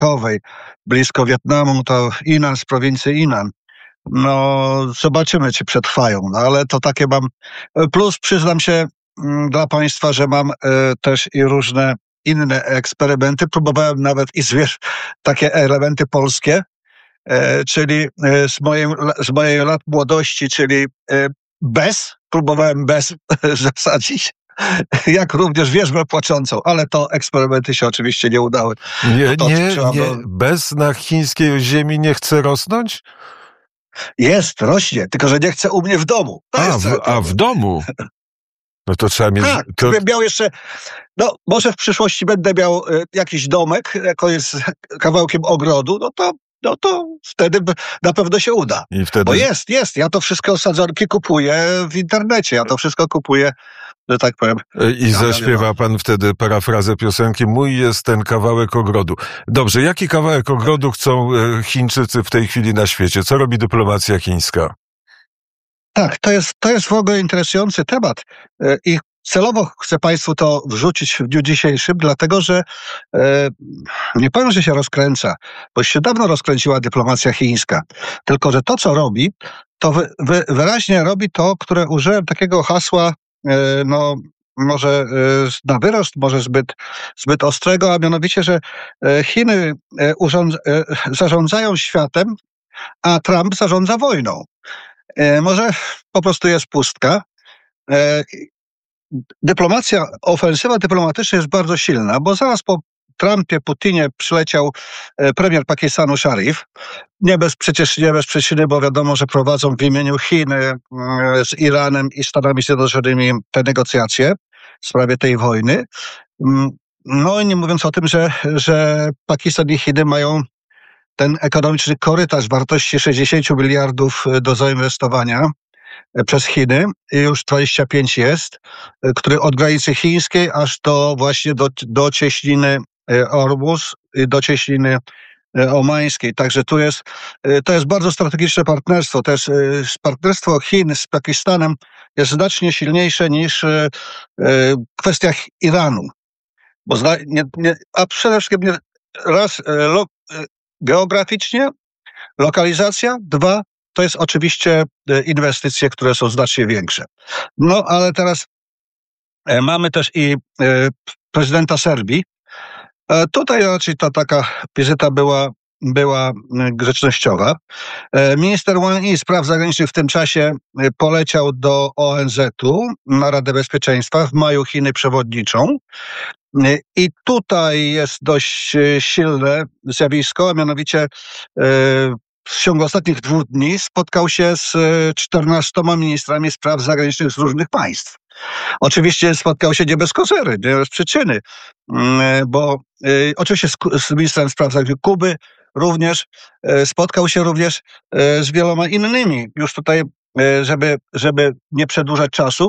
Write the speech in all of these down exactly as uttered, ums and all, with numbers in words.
Kowej, blisko Wietnamu, to Inan z prowincji Inan. No, zobaczymy, czy przetrwają, no, ale to takie mam. Plus przyznam się mm, dla państwa, że mam e, też i różne inne eksperymenty. Próbowałem nawet i zwierz, takie elementy polskie, e, czyli e, z, mojej, z mojej lat młodości, czyli e, bez, próbowałem bez zasadzić. Jak również wierzbę płaczącą, ale to eksperymenty się oczywiście nie udały. Nie, to, nie, trzeba nie. było... Bez na chińskiej ziemi nie chce rosnąć? Jest, rośnie, tylko że nie chce u mnie w domu. To a, jest w, a w domu? No to trzeba mieć... Tak, to... gdybym miał jeszcze, no może w przyszłości będę miał y, jakiś domek, jako jest kawałkiem ogrodu, no to, no to wtedy b- na pewno się uda. I wtedy... Bo jest, jest, ja to wszystko sadzonki kupuję w internecie, ja to wszystko kupuję, że tak powiem. I zaśpiewa pan wtedy parafrazę piosenki Mój jest ten kawałek ogrodu. Dobrze, jaki kawałek ogrodu chcą Chińczycy w tej chwili na świecie? Co robi dyplomacja chińska? Tak, to jest, to jest w ogóle interesujący temat i celowo chcę państwu to wrzucić w dniu dzisiejszym, dlatego że e, nie powiem, że się rozkręca, bo się dawno rozkręciła dyplomacja chińska, tylko że to, co robi, to wy, wy, wyraźnie robi to, które użyłem takiego hasła, e, no może e, na wyrost, może zbyt, zbyt ostrego, a mianowicie, że e, Chiny e, urząd, e, zarządzają światem, a Trump zarządza wojną. E, może po prostu jest pustka. E, dyplomacja, ofensywa dyplomatyczna jest bardzo silna, bo zaraz po Trumpie, Putinie przyleciał e, premier Pakistanu Sharif. Nie bez, przecież nie bez przyczyny, bo wiadomo, że prowadzą w imieniu Chin e, z Iranem i Stanami Zjednoczonymi te negocjacje w sprawie tej wojny. Mm, no i nie mówiąc o tym, że, że Pakistan i Chiny mają ten ekonomiczny korytarz wartości sześćdziesiąt miliardów do zainwestowania przez Chiny, już dwadzieścia pięć jest, który od granicy chińskiej aż do właśnie do, do cieśniny Ormus, do cieśniny omańskiej. Także tu jest, to jest bardzo strategiczne partnerstwo. To jest partnerstwo Chin z Pakistanem jest znacznie silniejsze niż kwestia Iranu. Bo zna, nie, nie, a przede wszystkim nie, raz lo, geograficznie, lokalizacja, dwa, to jest oczywiście inwestycje, które są znacznie większe. No, ale teraz e, mamy też i e, prezydenta Serbii. E, tutaj raczej ta taka wizyta była, była grzecznościowa. E, minister Wang Yi spraw zagranicznych w tym czasie poleciał do O N Z u na Radę Bezpieczeństwa. W maju Chiny przewodniczą. I tutaj jest dość silne zjawisko, a mianowicie w ciągu ostatnich dwóch dni spotkał się z czternastoma ministrami spraw zagranicznych z różnych państw. Oczywiście spotkał się nie bez kozery, nie bez przyczyny, bo oczywiście z ministrem spraw zagranicznych Kuby również spotkał się również z wieloma innymi. Już tutaj żeby, żeby nie przedłużać czasu,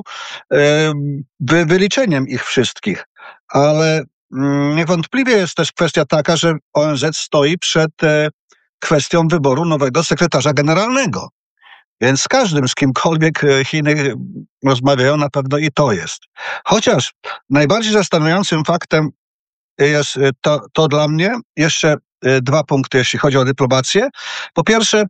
wy, wyliczeniem ich wszystkich. Ale niewątpliwie jest też kwestia taka, że O N Z stoi przed kwestią wyboru nowego sekretarza generalnego. Więc z każdym, z kimkolwiek Chiny rozmawiają, na pewno i to jest. Chociaż najbardziej zastanawiającym faktem jest to, to dla mnie jeszcze dwa punkty, jeśli chodzi o dyplomację. Po pierwsze,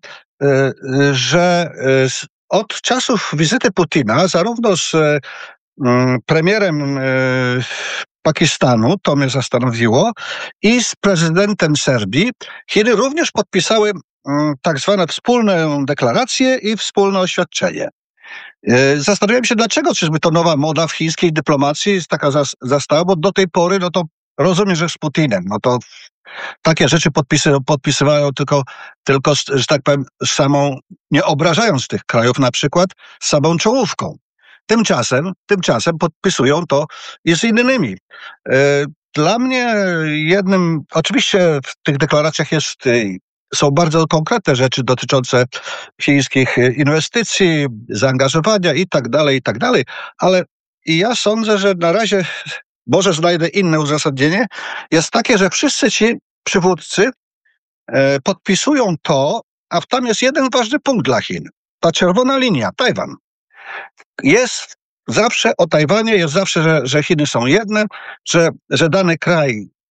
że od czasów wizyty Putina, zarówno z premierem Pakistanu, to mnie zastanowiło, i z prezydentem Serbii, Chiny również podpisały tak zwane wspólną deklarację i wspólne oświadczenie. Zastanawiałem się, dlaczego, czyżby to nowa moda w chińskiej dyplomacji jest taka zastała, bo do tej pory, no to rozumiem, że z Putinem, no to takie rzeczy podpisy, podpisywają tylko, tylko, że tak powiem, samą, nie obrażając tych krajów, na przykład samą czołówką. Tymczasem, tymczasem podpisują to i z innymi. Dla mnie jednym, oczywiście w tych deklaracjach jest, są bardzo konkretne rzeczy dotyczące chińskich inwestycji, zaangażowania i tak dalej, i tak dalej, ale ja sądzę, że na razie może znajdę inne uzasadnienie, jest takie, że wszyscy ci przywódcy e, podpisują to, a tam jest jeden ważny punkt dla Chin. Ta czerwona linia, Tajwan. Jest zawsze o Tajwanie, jest zawsze, że, że Chiny są jedne, że, że dany kraj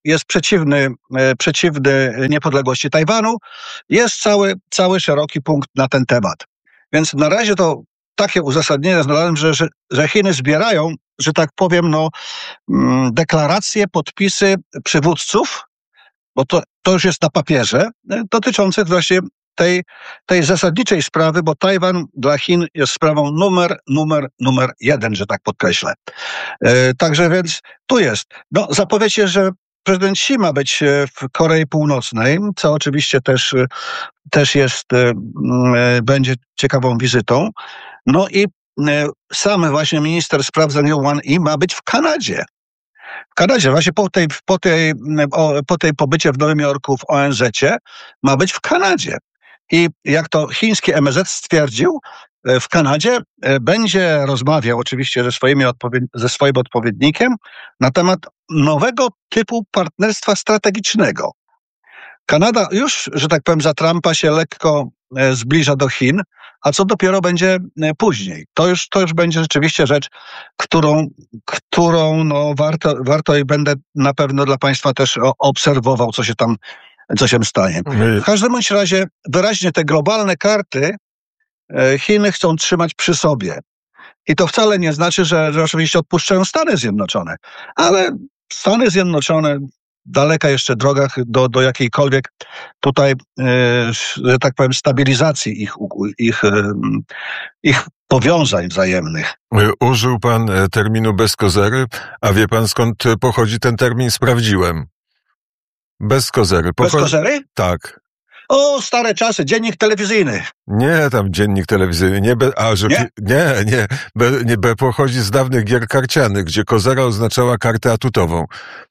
jest przeciwny, przeciwny niepodległości Tajwanu. Jest cały, cały szeroki punkt na ten temat. Więc na razie to takie uzasadnienie znalazłem, że, że, że Chiny zbierają, że tak powiem, no, deklaracje, podpisy przywódców, bo to, to już jest na papierze, dotyczących właśnie tej, tej zasadniczej sprawy, bo Tajwan dla Chin jest sprawą numer, numer, numer jeden, że tak podkreślę. E, także więc tu jest. No, zapowiedź jest, że prezydent Xi ma być w Korei Północnej, co oczywiście też, też jest, e, będzie ciekawą wizytą. No i e, sam właśnie minister spraw zagranicznych Wang Yi ma być w Kanadzie. W Kanadzie, właśnie po tej, po tej, po tej pobycie w Nowym Jorku w O N Z-cie ma być w Kanadzie. I jak to chiński M S Z stwierdził, w Kanadzie będzie rozmawiał oczywiście ze, swoimi odpowied- ze swoim odpowiednikiem na temat nowego typu partnerstwa strategicznego. Kanada już, że tak powiem, za Trumpa się lekko zbliża do Chin, a co dopiero będzie później. To już, to już będzie rzeczywiście rzecz, którą, którą no warto, warto i będę na pewno dla Państwa też obserwował, co się tam co się stanie. W każdym bądź razie wyraźnie te globalne karty Chiny chcą trzymać przy sobie. I to wcale nie znaczy, że, że oczywiście odpuszczają Stany Zjednoczone. Ale Stany Zjednoczone, daleka jeszcze droga do, do jakiejkolwiek tutaj, że tak powiem, stabilizacji ich, ich, ich powiązań wzajemnych. Użył pan terminu bez kozery, a wie pan skąd pochodzi ten termin? Sprawdziłem. Bez kozery. Pocho- bez kozery? Tak. O, stare czasy, dziennik telewizyjny. Nie, tam dziennik telewizyjny. Nie, be, a, że, nie, nie, nie, be, nie be, pochodzi z dawnych gier karcianych, gdzie kozera oznaczała kartę atutową.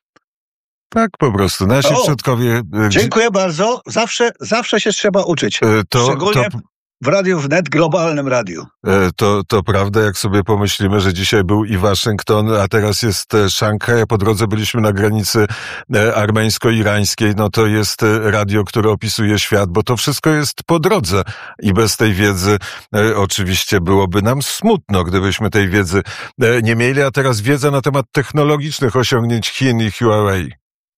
Tak po prostu. Nasi o, przodkowie... Dziękuję gdzie... bardzo. Zawsze, zawsze się trzeba uczyć. To, Szczególnie... to... w radiu wnet, globalnym radiu. To, to prawda, jak sobie pomyślimy, że dzisiaj był i Waszyngton, a teraz jest Szanghaj, a po drodze byliśmy na granicy armeńsko-irańskiej, no to jest radio, które opisuje świat, bo to wszystko jest po drodze i bez tej wiedzy oczywiście byłoby nam smutno, gdybyśmy tej wiedzy nie mieli, a teraz wiedza na temat technologicznych osiągnięć Chin i Huawei.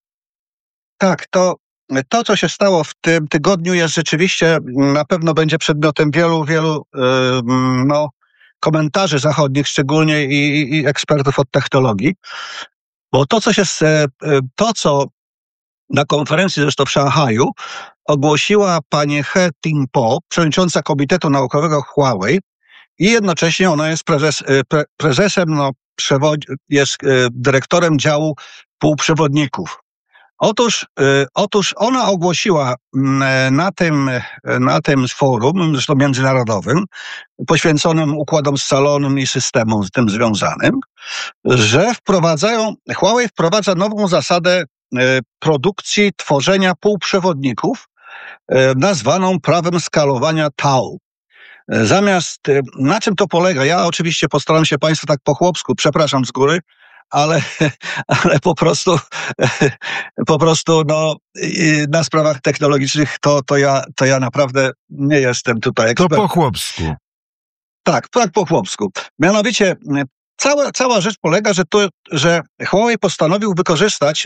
Tak, to To, co się stało w tym tygodniu, jest rzeczywiście, na pewno będzie przedmiotem wielu, wielu no, komentarzy zachodnich, szczególnie i, i ekspertów od technologii. Bo to, co się, to, co na konferencji zresztą w Szanghaju ogłosiła pani He Tingpo, przewodnicząca Komitetu Naukowego Huawei, i jednocześnie ona jest prezes, pre, prezesem, no, przewod, jest dyrektorem działu półprzewodników. Otóż, otóż ona ogłosiła na tym, na tym forum, zresztą międzynarodowym, poświęconym układom scalonym i systemom z tym związanym, że wprowadzają, Huawei wprowadza nową zasadę produkcji, tworzenia półprzewodników, nazwaną prawem skalowania Tau. Zamiast, na czym to polega? Ja oczywiście postaram się Państwu tak po chłopsku, przepraszam z góry, ale, ale po prostu, po prostu no, na sprawach technologicznych to, to, ja, to ja naprawdę nie jestem tutaj ekspertem. To po chłopsku. Tak, tak po chłopsku. Mianowicie cała, cała rzecz polega, że, to, że Huawei postanowił wykorzystać,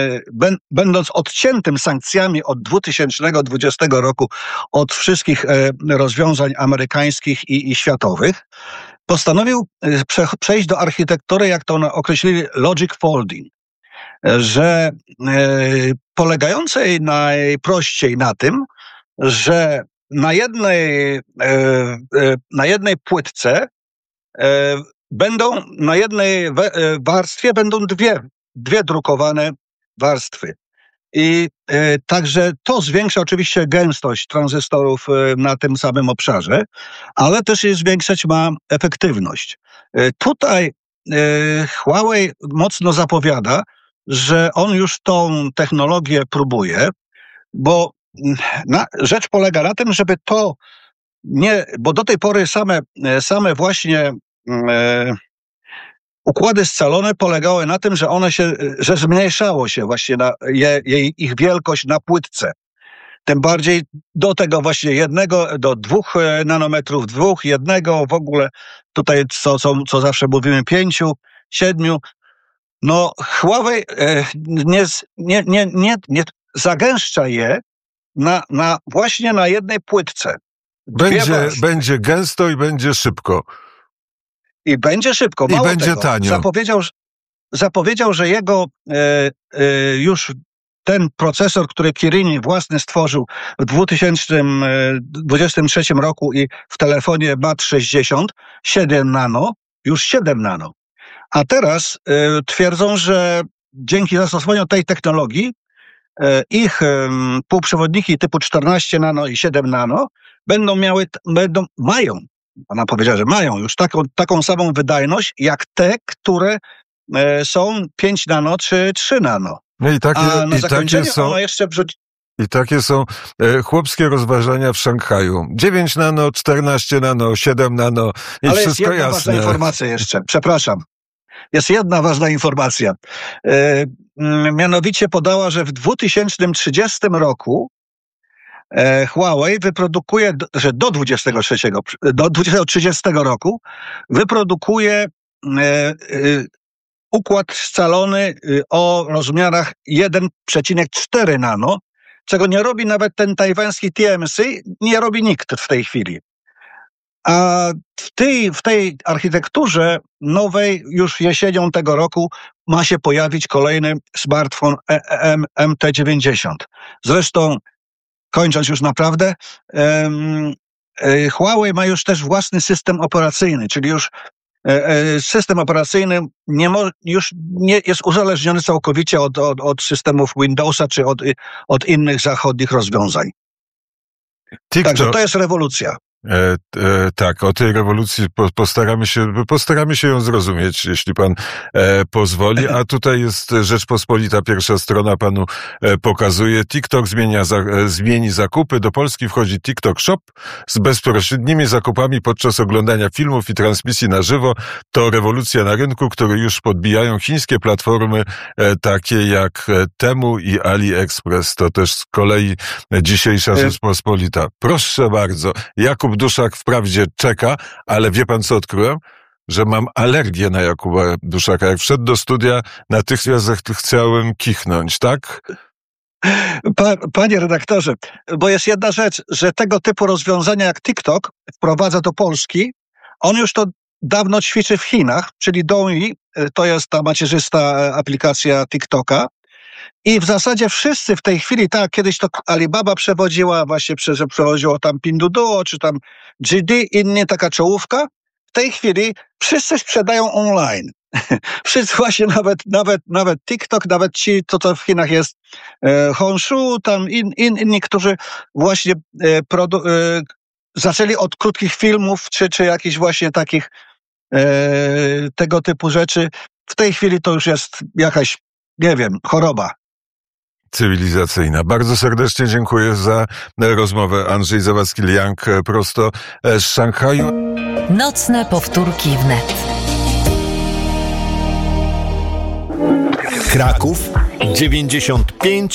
będąc odciętym sankcjami od dwa tysiące dwudziestego roku od wszystkich rozwiązań amerykańskich i, i światowych, postanowił prze, przejść do architektury, jak to określili, logic folding, że e, polegającej najprościej na tym, że na jednej, e, e, na jednej płytce e, będą, na jednej we, e, warstwie będą dwie, dwie drukowane warstwy. I e, także to zwiększa oczywiście gęstość tranzystorów e, na tym samym obszarze, ale też je zwiększać ma efektywność. E, tutaj e, Huawei mocno zapowiada, że on już tą technologię próbuje, bo na, rzecz polega na tym, żeby to nie, bo do tej pory same, same właśnie e, układy scalone polegały na tym, że one się, że zmniejszało się właśnie na je, jej, ich wielkość na płytce. Tym bardziej do tego właśnie jednego, do dwóch nanometrów, dwóch, jednego, w ogóle tutaj co, co, co zawsze mówimy, pięciu, siedmiu. No Huawei e, nie, nie, nie, nie, nie zagęszcza je na, na właśnie na jednej płytce. Będzie, będzie gęsto i będzie szybko. I będzie szybko. Mało I będzie tego, tanio. Zapowiedział, zapowiedział, że jego e, e, już ten procesor, który Kirin własny stworzył w dwa tysiące dwudziestym trzecim roku i w telefonie Mat sześćdziesiąt, siedem nano, już siedem nano. A teraz e, twierdzą, że dzięki zastosowaniu tej technologii e, ich e, półprzewodniki typu czternaście nano i siedem nano będą miały, będą, mają, ona powiedziała, że mają już taką, taką samą wydajność jak te, które e, są pięć nano czy trzy nano. No i takie, A na i takie są. Ona jeszcze wrzuci... I takie są e, chłopskie rozważania w Szanghaju. dziewięć nano, czternaście nano, siedem nano i Ale wszystko jest jedna jasne. ważna informacja jeszcze, przepraszam. Jest jedna ważna informacja. E, mianowicie podała, że w dwa tysiące trzydziestym roku e, Huawei wyprodukuje, że do dwudziestego trzeciego, do dwudziestego trzydziestego roku wyprodukuje e, e, układ scalony o rozmiarach jeden przecinek cztery nano, czego nie robi nawet ten tajwański T M C, nie robi nikt w tej chwili. A w tej, w tej architekturze nowej już jesienią tego roku ma się pojawić kolejny smartfon M T dziewięćdziesiąt. Zresztą, kończąc już naprawdę, um, Huawei ma już też własny system operacyjny, czyli już system operacyjny nie mo, już nie jest uzależniony całkowicie od, od, od systemów Windowsa czy od, od innych zachodnich rozwiązań. TikTok. Także to jest rewolucja. E, e, tak, o tej rewolucji po, postaramy się, postaramy się ją zrozumieć, jeśli pan e, pozwoli. A tutaj jest Rzeczpospolita, pierwsza strona panu e, pokazuje. TikTok zmienia za, e, zmieni zakupy. Do Polski wchodzi TikTok Shop z bezpośrednimi zakupami podczas oglądania filmów i transmisji na żywo. To rewolucja na rynku, który już podbijają chińskie platformy e, takie jak Temu i AliExpress. To też z kolei dzisiejsza Rzeczpospolita. Proszę bardzo, Jakub Duszak wprawdzie czeka, ale wie pan co odkryłem? Że mam alergię na Jakuba Duszaka. Jak wszedł do studia, natychmiast chciałem kichnąć, tak? Pa, panie redaktorze, bo jest jedna rzecz, że tego typu rozwiązania jak TikTok wprowadza do Polski, on już to dawno ćwiczy w Chinach, czyli Douyi, to jest ta macierzysta aplikacja TikToka. I w zasadzie wszyscy w tej chwili, tak, kiedyś to Alibaba przewodziła, właśnie przewodziło tam Pinduoduo, czy tam G D, innie taka czołówka. W tej chwili wszyscy sprzedają online. Wszyscy właśnie, nawet, nawet, nawet TikTok, nawet ci, to co w Chinach jest, e, Honshu, tam in, in, inni, którzy właśnie e, produ- e, zaczęli od krótkich filmów, czy, czy jakichś właśnie takich e, tego typu rzeczy. W tej chwili to już jest jakaś, nie wiem, choroba cywilizacyjna. Bardzo serdecznie dziękuję za rozmowę. Andrzej Zawadzki-Liang prosto z Szanghaju. Nocne powtórki wnet. Kraków dziewięćdziesiąt pięć